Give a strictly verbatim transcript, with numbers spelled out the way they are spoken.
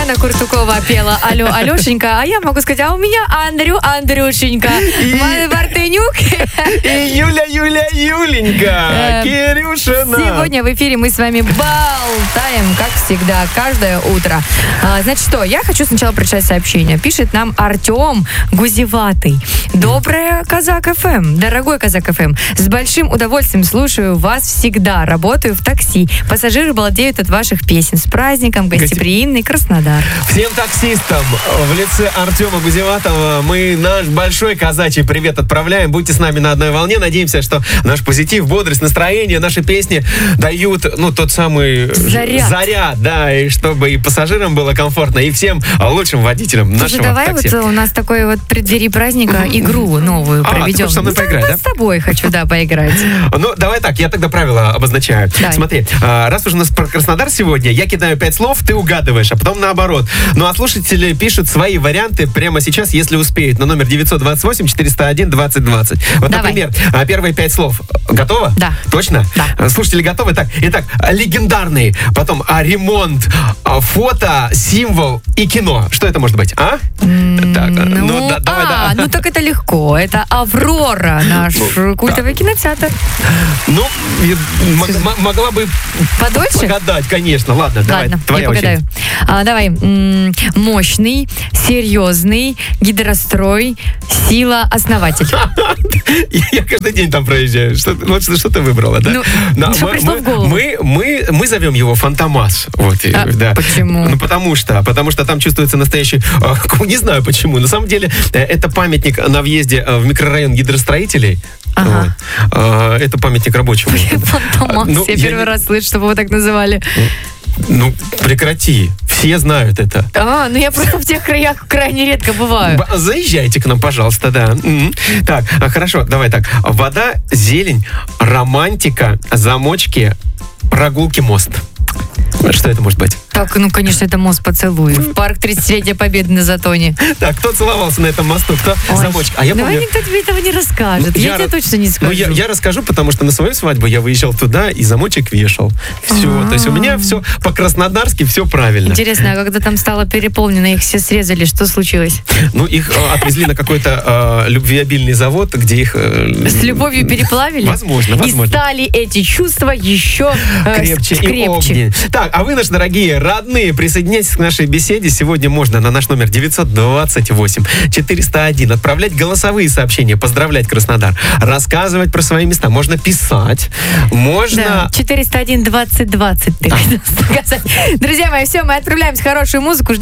Алена Куртукова пела «Алло, Алешенька», а я могу сказать, а у меня Андрю, Андрюшенька, И- Мартынюк. И Юля, Юля, Юленька, Кирюшина. Сегодня в эфире мы с вами болтаем, как всегда, каждое утро. А, значит что, я хочу сначала прочитать сообщение. Пишет нам Артем Гузеватый. Доброе, Казак ФМ. Дорогой Казак ФМ, с большим удовольствием слушаю вас всегда. Работаю в такси. Пассажиры балдеют от ваших песен. С праздником, гостеприимный Краснодар. Всем таксистам в лице Артема Гузеватого мы наш большой казачий привет отправляем. Будьте с нами на одной волне. Надеемся, что наш позитив, бодрость, настроение, наши песни дают, ну, тот самый Заряд. заряд, да, и чтобы и пассажирам было комфортно, и всем лучшим водителям Слушай, нашего давай такси. вот у нас такой вот в преддверии праздника игру новую А, ты проведем. хочешь со мной Да, поиграть, вот да? с тобой хочу, да, поиграть. Ну, давай так, я тогда правила обозначаю. Давай. Смотри, а, раз уж у нас про Краснодар сегодня, я кидаю пять слов, ты угадываешь, а потом наоборот. Ну, а слушатели пишут свои варианты прямо сейчас, если успеют, на номер девятьсот двадцать восемь четыреста один двадцать двадцать. Вот, Давай. например, а, первые пять слов. Готово? Да. Точно? Да. Слушатели готовы? Так, итак, легендарный, потом а, ремонт, а, фото, символ и кино. Что это может быть, а? Так, Ну, да, давай, а, да. ну так это легко. Это «Аврора», наш Ну, культовый кинотеатр. Ну, и м- м- могла бы Подольше? погадать, конечно. Ладно, давай, Ладно, твоя я погадаю. очередь. А, давай. М, Мощный, серьезный, гидрострой, сила, основатель. Я, я каждый день там проезжаю. Что, ты- вот что, что ты выбрала, да? Ну, Да, что мы, пришло мы- в голову? Мы, мы, мы зовем его Фантомас. Вот, и, А да. почему? Ну, потому что, потому что там чувствуется настоящий... э, не знаю почему. На самом деле, э, это памятник на въезде э, в микрорайон гидростроителей. Ага. Вот. Э, Это памятник рабочему. Фантомас. Ну, Я я первый не- раз слышу, чтобы его так называли. Ну, прекрати. Все знают это. А, ну я просто в тех краях крайне редко бываю. Б- Заезжайте к нам, пожалуйста, да. М. Так, а, хорошо, давай так. Вода, зелень, романтика, замочки, прогулки, мост. Что это может быть? Так, ну, конечно, это мост поцелуев. Парк тридцатилетия Победы на Затоне. Так, кто целовался на этом мосту? Кто? Ой, Замочки. А я давай помню... никто тебе этого не расскажет. Ну, Я, я тебе ра- точно не Ну, скажу. я, я расскажу, потому что на свою свадьбу я выезжал туда и замочек вешал. Все. То есть у меня все по-краснодарски, все правильно. Интересно, а когда там стало переполнено, их все срезали, что случилось? Ну, их э, отвезли на какой-то э, любвеобильный завод, где их... э, С любовью переплавили? Возможно, возможно. И стали эти чувства еще э, крепче с- и крепче. огненнее. Так, а вы, наши дорогие родные, присоединяйтесь к нашей беседе. Сегодня можно на наш номер девятьсот двадцать восемь четыреста один отправлять голосовые сообщения, поздравлять Краснодар, рассказывать про свои места. Можно писать, можно... Да, четыреста один двадцать двадцать. Ты хотел сказать. Друзья мои, все, мы отправляемся в хорошую музыку. Ждем